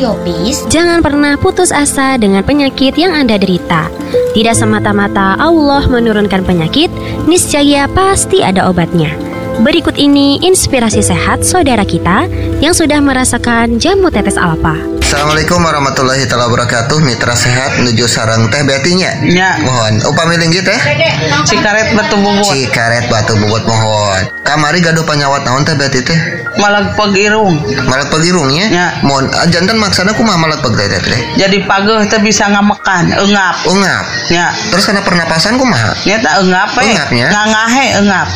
Radio Peace. Jangan pernah putus asa dengan penyakit yang Anda derita. Tidak semata-mata Allah menurunkan penyakit, niscaya pasti ada obatnya. Berikut ini inspirasi sehat saudara kita yang sudah merasakan jamu tetes alfa. Assalamualaikum warahmatullahi wabarakatuh. Mitra sehat menuju sarang teh betinya. Ya. Mohon upami linggih teh. Cikaret batu bubut. Cikaret batu bubut mohon. Kamari gaduh panyawat naon teh beti teh? Malag irung. Malag pagirungnya. Ya. Mohon jantan maksana kumaha malag pag teh teh. Jadi pageuh teh bisa ngamekan, eungap. Ungap. Ya. Terus kana pernapasan kumaha? Nya teh eungap we. Eungapnya? Ngangahe eungap.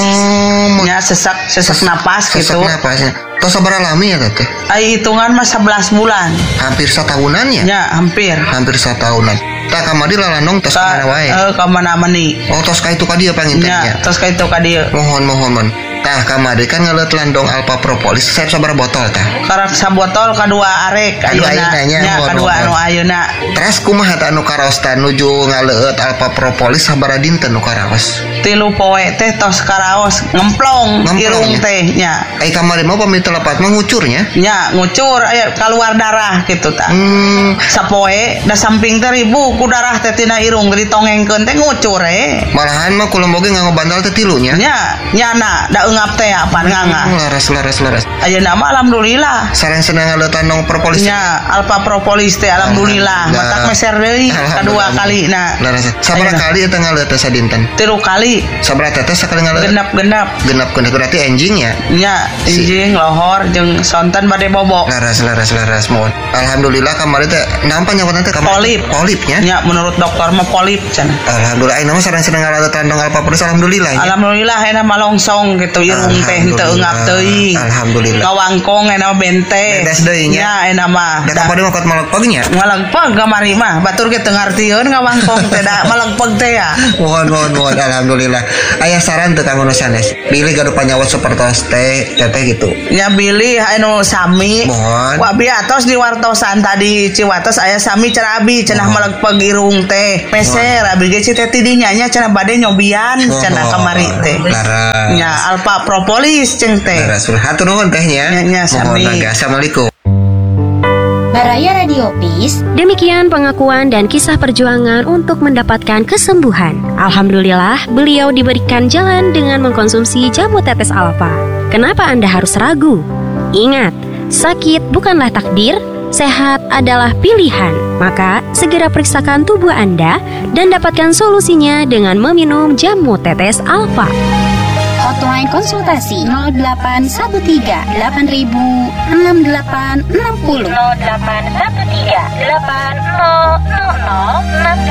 Oh. Ya sesak napas Sesak gitu. napasnya. Tos sabaraha lami ya teh? Ai hitungan mah 11 bulan. Hampir satahunan ya? Ya, hampir. Hampir satahunan. Tak kamari lalanong tos ka mana wae. Ka mana mani. Oh tos ka itu ka dieu pangintennya. Ya, terus ka itu ka dieu. Mohon. Tah kamari kan ngaleut landong alpha propolis. Saya sabaraha botol tah? Karak sabotol kadua arek ayeuna. Ya, kadua anu ayeuna. Terus kumaha tah anu karosta nuju ngaleut alpha propolis sabaraha dinten nu karaos? 3 poe teh tos karaos ngemplong irung teh nya. Kamari mah pami telepat mah ngucurnya? Nya ngucur aya keluar darah gitu tah. Sapoe da samping teh ribu ku darah teh tina irung ditongengkeun teh ngucur Malahan mah kula boge nganggo bantal teh 3 nya. Nya nyana da eungap teh apa nganga. Laras. Ayeuna mah alhamdulillah. Sareng senang ngaleut landong propolis. Nya alpha propolis teh alhamdulillah. Matak meser deui kadua kalina. Laras. Sabaraha kali eta ngaleut teh sadinten? 3 kali. Sabaraha tetes sakali ngaleut? Genep berarti enjing ya? Nya enjing lohor jeung sonten bade bobo. Laras mohon. Alhamdulillah kamari teh nampa nyawatan teh kamari. Polipnya? Nya menurut dokter mah polip cenah. Alhamdulillah ayeuna mah sareng ngaleut landong alpha propolis alhamdulillah. Alhamdulillah ayeuna mah longsong gitu irung teh henteu eungap teuing. Alhamdulillah. Kawangkong ayeuna bente. Bedes deui nya. Nya ayeuna mah. Da kamari mah kot malagpeg nya. Malagpeg kamari mah batur ge teu ngartieun kawangkong teh da malagpeg teh ya. Mohon alhamdulillah. Aya saran teu kanggo nu sanes? Pilih gaduh panyawat sapertos teh gitu. Nya bilih anu sami. Mohon. Wa biatos di wartosan tadi Ciwatos aya sami cenah abi cenah malagpeg irung teh. Peser abi ge teh tidinya nya cenah bade nyobian cenah kamari teh. Laras. Nya alpha propolis ceng teh. Laras hatur nuhun teh nya. Nya sami. Assalamualaikum. Baraya Radio Peace. Demikian pengakuan dan kisah perjuangan untuk mendapatkan kesembuhan. Alhamdulillah, beliau diberikan jalan dengan mengkonsumsi jamu tetes alfa. Kenapa Anda harus ragu? Ingat, sakit bukanlah takdir, sehat adalah pilihan. Maka, segera periksakan tubuh Anda dan dapatkan solusinya dengan meminum jamu tetes alfa. Hotline konsultasi 0813 8000 6860 0813 8000